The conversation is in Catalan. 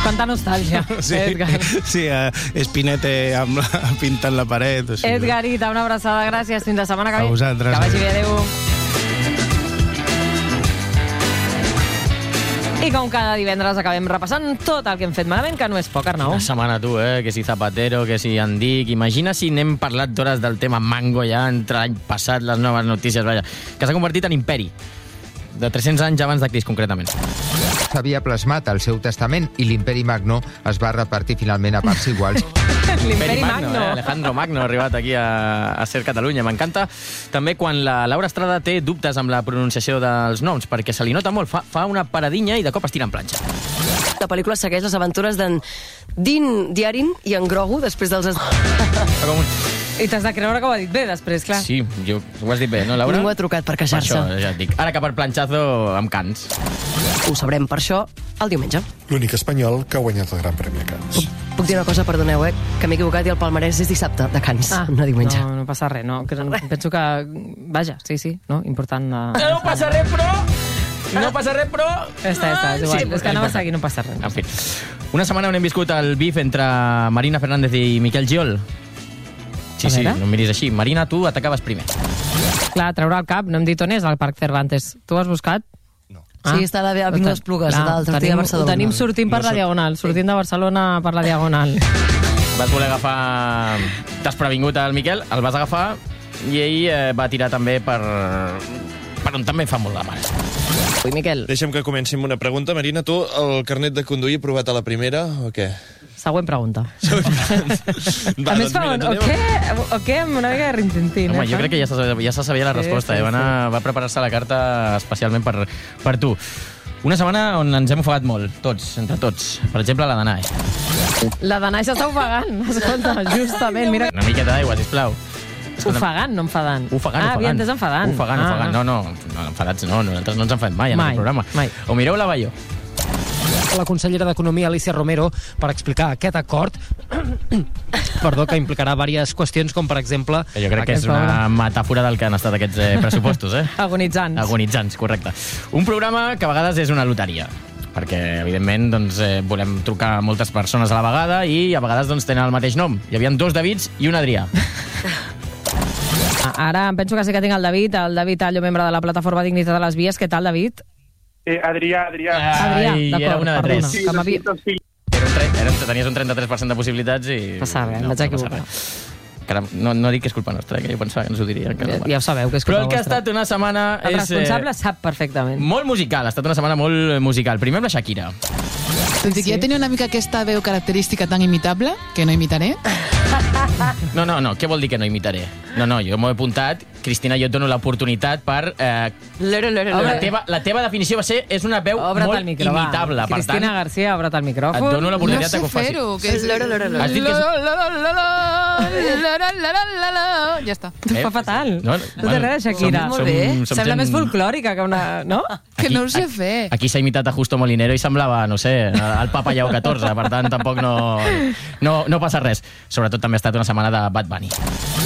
Quanta nostàlgia, Edgar. Sí, Spinette pintant la paret. O sigui. Edgarita, una abraçada, gràcies. Fins la setmana que ve. A vosaltres. Que vagi bé, adéu. I com cada divendres acabem repassant tot el que hem fet malament, que no és poc, Arnau. Una setmana, tu, que si Zapatero, que si Andic... Imagina si n'hem parlat d'hores del tema Mango ja entre l'any passat, les noves notícies, vaja, que s'ha convertit en imperi. De 300 anys abans de Crist, concretament. S'havia plasmat el seu testament i l'imperi Magno es va repartir finalment a parts iguals. L'imperi Magno. Alejandro Magno ha arribat aquí a Ser Catalunya. M'encanta també quan la Laura Estrada té dubtes amb la pronunciació dels noms, perquè se li nota molt, fa una paradinya i de cop es tira en planxa. La pel·lícula segueix les aventures d'en Din Djarin i en Grogu després dels... I t'has de creure que ho ha dit bé després, clar. Sí, ho has dit bé, no, Laura? Ningú ha trucat per queixar-se. Per això, ja et dic. Ara que per planxazo amb Cans. Ho sabrem per això el diumenge. L'únic espanyol que ha guanyat el Gran Premi a Cans. Puc dir una cosa, perdoneu, que m'he equivocat i el palmarès és dissabte, de Cans, no diumenge. No passa res, no. Penso que... Vaja, sí, no? Important... No passa res, però... No passa res, però... Ja està, és igual. Sí, és que anava a seguir, no passa res. En fi, una setmana on hem viscut el bif entre Marina Fernández i Miquel Giol. Sí, no em miris així. Marina, tu atacaves primer. Clar, treure el cap, no hem dit on és el Parc Cervantes. Tu has buscat? No. Sí, està a l'Avinguda Esplugues, a dalt, sortint de Barcelona. Ho tenim sortint per la Diagonal, sortint de Barcelona per la Diagonal. Vas voler agafar desprevingut al Miquel, el vas agafar i ell va tirar també per on també fa molt la mare. Ui, Miquel. Deixa'm que comenci amb una pregunta. Marina, tu el carnet de conduir provat a la primera o què? Següent pregunta. A més fa un... O què? Amb una mica de rintintín. Home, jo crec que ja se sabia la resposta. Va preparar-se la carta especialment per tu. Una setmana on ens hem ofegat molt, tots, entre tots. Per exemple, la Danae. La Danae s'està ofegant. Escolta, justament, mira... Una miqueta d'aigua, sisplau. Ofegant, no enfadant. Ofegant. Havia entès enfadant. Ofegant. No, enfadats no. Nosaltres no ens enfadem mai en el programa. Mai. O mireu la Balló. La consellera d'Economia, Alicia Romero, per explicar aquest acord que implicarà diverses qüestions, com per exemple... Jo crec que és una metàfora del que han estat aquests pressupostos, Agonitzants. Agonitzants, correcte. Un programa que a vegades és una loteria, perquè, evidentment, doncs, volem trucar a moltes persones a la vegada i a vegades doncs, tenen el mateix nom. Hi havia 2 Davids i un Adrià. Ara em penso que sí que tinc el David Allo, membre de la plataforma Dignitat de les Vies. Què tal, David? Adrià. Era una de 3. Sí. Tenies un 33% de possibilitats i... Passa res, em vaig equivocar. No dic que és culpa nostra, que jo pensava que ens ho dirien. Ja ho sabeu, que és culpa Però el que ha vostra. estat una setmana El és... responsable sap perfectament. Molt musical, ha estat una setmana molt musical. Primer amb la Shakira. Tot i que ja tenia una mica aquesta veu característica tan imitable, que no imitaré. No, què vol dir que no imitaré? No, jo m'ho he apuntat. Cristina, jo et dono l'oportunitat per... La teva definició va ser és una veu molt imitable. Cristina García, obre't el micròfon. Et dono l'oportunitat que ho faci. No sé fer-ho. Has dit que Ja està. Tu fa fatal. No té res de Shakira. Molt bé. Sembla més folclòrica que una... No? Que no ho sé fer. Aquí s'ha imitat a Justo Molinero i semblava, no sé, el Papa Lleó XIV. Per tant, tampoc no passa res. Sobretot també ha estat una setmana de Bad Bunny.